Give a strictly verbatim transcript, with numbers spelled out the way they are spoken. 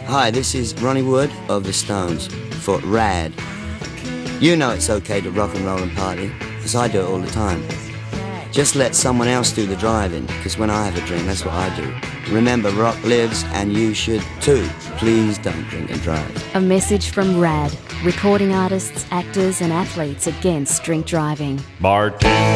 Hi, this is Ronnie Wood of the Stones for Rad. You know it's okay to rock and roll and party, because I do it all the time. Just let someone else do the driving, because when I have a drink, that's what I do. Remember, rock lives, and you should too. Please don't drink and drive. A message from Rad, recording artists, actors and athletes against drink driving. Martin.